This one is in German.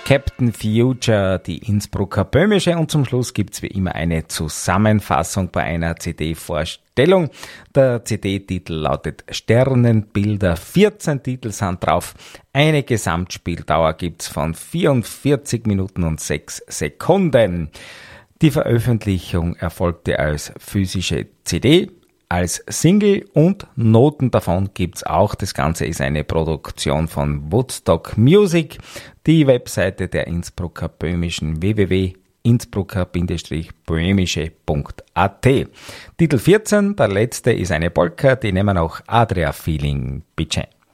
Captain Future, die Innsbrucker Böhmische, und zum Schluss gibt's wie immer eine Zusammenfassung bei einer CD-Vorstellung. Der CD-Titel lautet Sternenbilder, 14 Titel sind drauf. Eine Gesamtspieldauer gibt's von 44 Minuten und 6 Sekunden. Die Veröffentlichung erfolgte als physische CD, als Single, und Noten davon gibt's auch. Das Ganze ist eine Produktion von Woodstock Music. Die Webseite der Innsbrucker Böhmischen www.innsbrucker-böhmische.at. Titel 14, der letzte, ist eine Polka, die nehmen auch Adria Feeling. Bitte.